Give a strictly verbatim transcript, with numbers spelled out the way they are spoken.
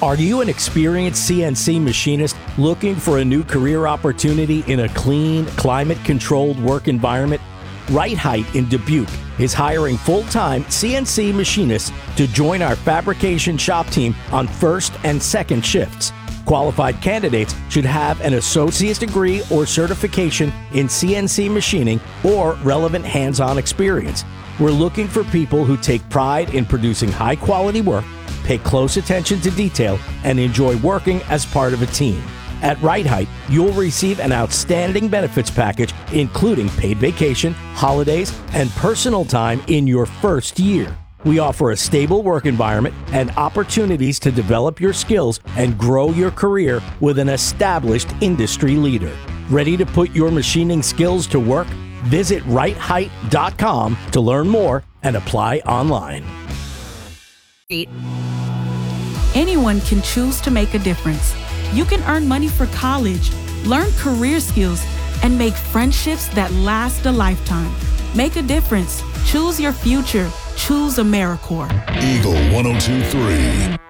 Are you an experienced C N C machinist looking for a new career opportunity in a clean, climate-controlled work environment? Right Height in Dubuque is hiring full-time C N C machinists to join our fabrication shop team on first and second shifts. Qualified candidates should have an associate's degree or certification in C N C machining or relevant hands-on experience. We're looking for people who take pride in producing high-quality work, pay close attention to detail, and enjoy working as part of a team. At Right Height, you'll receive an outstanding benefits package, including paid vacation, holidays, and personal time in your first year. We offer a stable work environment and opportunities to develop your skills and grow your career with an established industry leader. Ready to put your machining skills to work? Visit right height dot com to learn more and apply online. Anyone can choose to make a difference. You can earn money for college, learn career skills, and make friendships that last a lifetime. Make a difference. Choose your future. Choose AmeriCorps. Eagle one oh two three.